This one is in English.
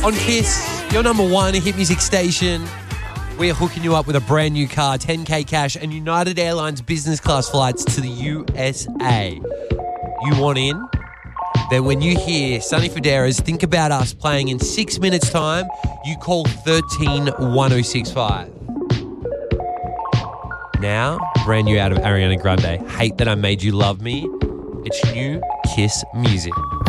On Kiss, your number one hit music station. We're hooking you up with a brand new car, 10K cash, and United Airlines business class flights to the USA. You want in? Then when you hear Sonny Fodera's Think About Us playing in 6 minutes' time, you call 131065. Now, brand new out of Ariana Grande, Hate That I Made You Love Me. It's new Kiss music.